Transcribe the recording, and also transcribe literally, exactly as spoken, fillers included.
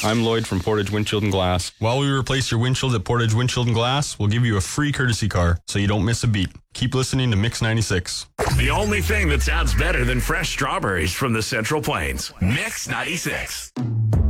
I'm Lloyd from Portage Windshield and Glass. While we replace your windshield at Portage Windshield and Glass, we'll give you a free courtesy car so you don't miss a beat. Keep listening to Mix ninety-six. The only thing that sounds better than fresh strawberries from the Central Plains. Mix ninety-six.